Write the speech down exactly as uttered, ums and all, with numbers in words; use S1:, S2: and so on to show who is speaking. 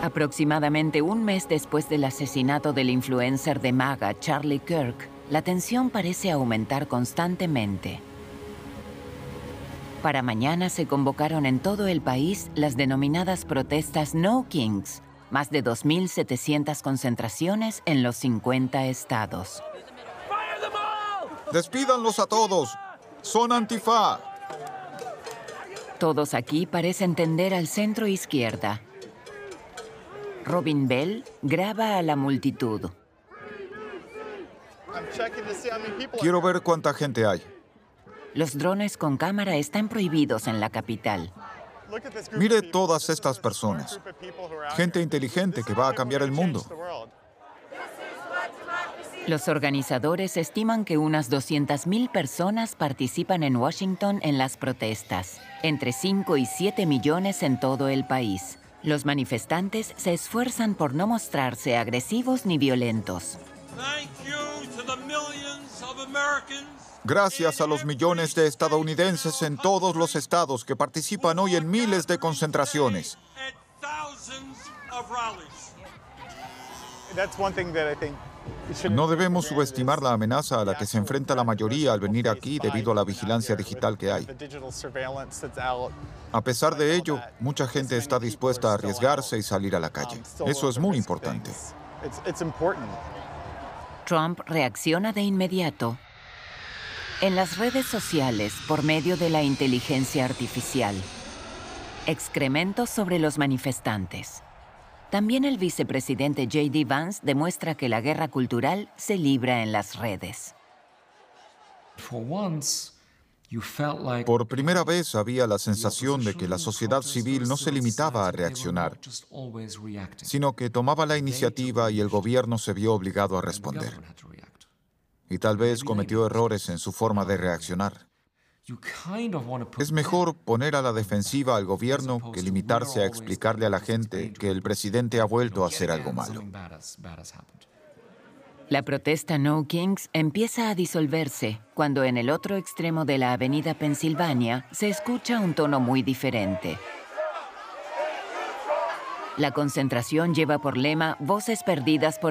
S1: Aproximadamente un mes después del asesinato del influencer de MAGA, Charlie Kirk, la tensión parece aumentar constantemente. Para mañana se convocaron en todo el país las denominadas protestas No Kings, más de dos mil setecientas concentraciones en los cincuenta estados.
S2: ¡Despídanlos a todos! ¡Son Antifa!
S1: Todos aquí parecen tender al centro izquierda. Robin Bell graba a la multitud.
S2: Quiero ver cuánta gente hay.
S1: Los drones con cámara están prohibidos en la capital.
S2: Mire todas estas personas. Gente inteligente que va a cambiar el mundo.
S1: Los organizadores estiman que unas doscientas mil personas participan en Washington en las protestas, entre cinco y siete millones en todo el país. Los manifestantes se esfuerzan por no mostrarse agresivos ni violentos.
S2: Gracias a los millones de estadounidenses en todos los estados que participan hoy en miles de concentraciones. No debemos subestimar la amenaza a la que se enfrenta la mayoría al venir aquí debido a la vigilancia digital que hay. A pesar de ello, mucha gente está dispuesta a arriesgarse y salir a la calle. Eso es muy importante.
S1: Trump reacciona de inmediato. En las redes sociales, por medio de la inteligencia artificial. Excrementos sobre los manifestantes. También el vicepresidente J D Vance demuestra que la guerra cultural se libra en las redes.
S2: Por primera vez había la sensación de que la sociedad civil no se limitaba a reaccionar, sino que tomaba la iniciativa y el gobierno se vio obligado a responder. Y tal vez cometió errores en su forma de reaccionar. Es mejor poner a la defensiva al gobierno que limitarse a explicarle a la gente que el presidente ha vuelto a hacer algo malo.
S1: La protesta No Kings empieza a disolverse cuando en el otro extremo de la avenida Pensilvania se escucha un tono muy diferente. La concentración lleva por lema "Voces perdidas por